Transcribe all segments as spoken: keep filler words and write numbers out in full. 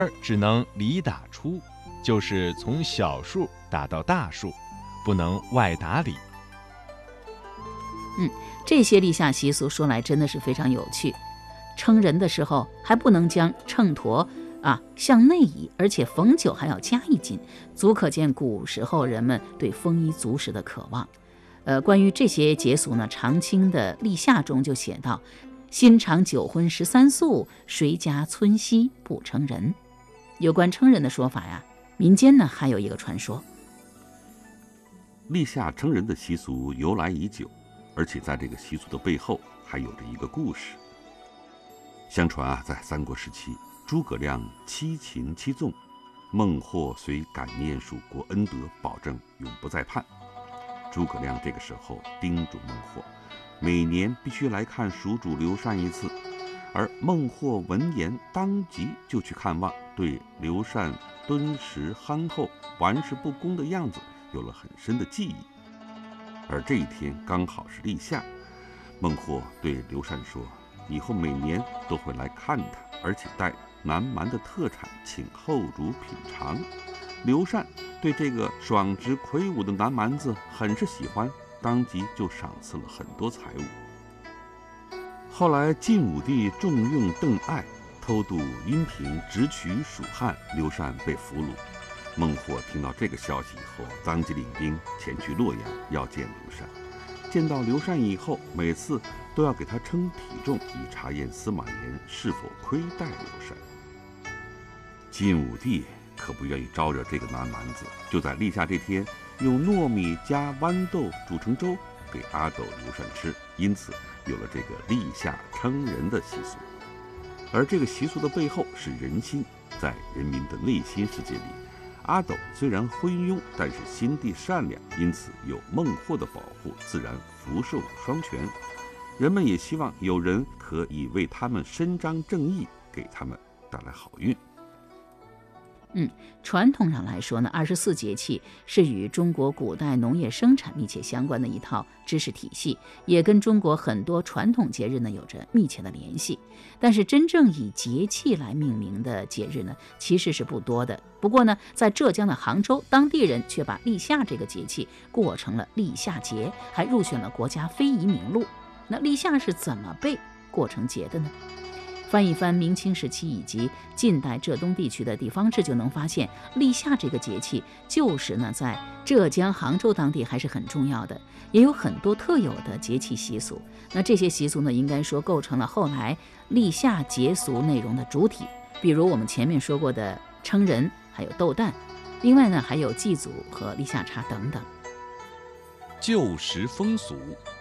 只能里打出，就是从小数打到大数，不能外打里。 嗯，这些立夏习俗说来真的是非常有趣。称人的时候还不能将秤砣啊向内移，而且逢九还要加一斤，足可见古时候人们对丰衣足食的渴望。呃，关于这些节俗呢，长清的立夏中就写道：新尝九荤十三素，谁家村西不称人。有关称人的说法呀，民间呢还有一个传说。 立夏称人的习俗由来已久，而且在这个习俗的背后还有着一个故事。相传啊，在三国时期，诸葛亮七擒七纵，孟获虽感念蜀国恩德，保证永不再叛。诸葛亮这个时候叮嘱孟获，每年必须来看蜀主刘禅一次。而孟获闻言，当即就去看望，对刘禅敦实憨厚、玩世不恭的样子有了很深的记忆。而这一天刚好是立夏，孟获对刘禅说，以后每年都会来看他，而且带南蛮的特产请后主品尝。刘禅对这个爽直魁梧的南蛮子很是喜欢，当即就赏赐了很多财物。后来晋武帝重用邓艾，偷渡阴平，直取蜀汉，刘禅被俘虏。孟获听到这个消息以后，当即领兵前去洛阳要见刘禅。见到刘禅以后，每次都要给他称体重，以查验司马炎是否亏待刘禅。晋武帝可不愿意招惹这个南蛮子，就在立夏这天用糯米加豌豆煮成粥给阿斗刘禅吃，因此有了这个立夏称人的习俗。而这个习俗的背后是人心，在人民的内心世界里，阿斗虽然昏庸，但是心地善良，因此有孟获的保护，自然福寿双全。人们也希望有人可以为他们伸张正义，给他们带来好运。 嗯，传统上来说呢，二十四节气是与中国古代农业生产密切相关的一套知识体系，也跟中国很多传统节日呢有着密切的联系。但是真正以节气来命名的节日呢，其实是不多的。不过呢，在浙江的杭州，当地人却把立夏这个节气过成了立夏节，还入选了国家非遗名录。那立夏是怎么被过成节的呢？翻一翻明清时期以及近代浙东地区的地方志，就能发现立夏这个节气就是呢在浙江杭州当地还是很重要的，也有很多特有的节气习俗。那这些习俗呢，应该说构成了后来立夏节俗内容的主体，比如我们前面说过的称人，还有斗蛋，另外呢还有祭祖和立夏茶等等。 旧时风俗，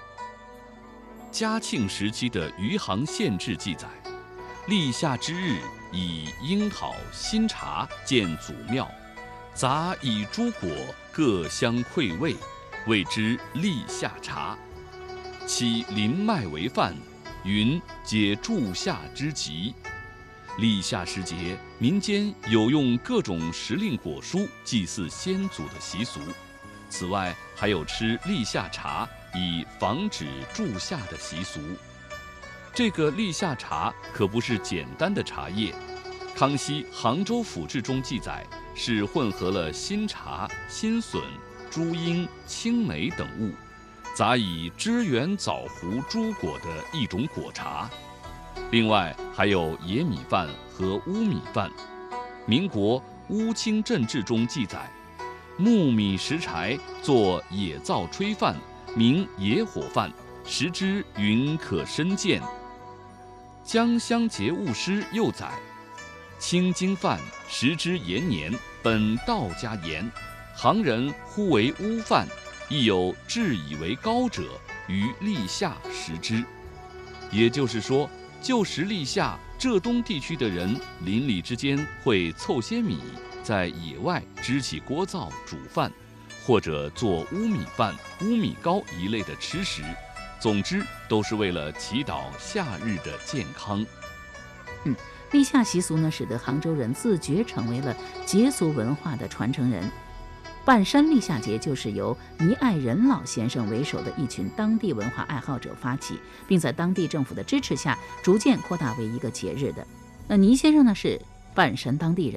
嘉庆时期的余杭县志记载，立夏之日，以樱桃、新茶建祖庙，杂以诸果，各相馈味，谓之立夏茶。其临麦为饭，云解助夏之急。立夏时节，民间有用各种时令果蔬祭祀先祖的习俗。此外，还有吃立夏茶以防止助夏的习俗。这个立夏茶可不是简单的茶叶，康熙《杭州府志》中记载，是混合了新茶、新笋、朱缨、青梅等物，杂以支圆枣核诸果的一种果茶。另外还有野米饭和乌米饭。民国《乌清镇志》中记载，木米石柴做野灶炊饭，名野火饭，食之云可身健。江乡节务师又载，青精饭食之延年，本道家言，杭人呼为乌饭，亦有至以为高者，于立夏食之。也就是说，旧时立夏，浙东地区的人邻里之间会凑些米，在野外支起锅灶煮饭，或者做乌米饭、乌米糕一类的吃食。总之，都是为了祈祷夏日的健康。 嗯，立夏习俗呢，使得杭州人自觉成为了节俗文化的传承人。半山立夏节就是由倪爱仁老先生为首的一群当地文化爱好者发起，并在当地政府的支持下，逐渐扩大为一个节日的。那倪先生呢，是半山当地人。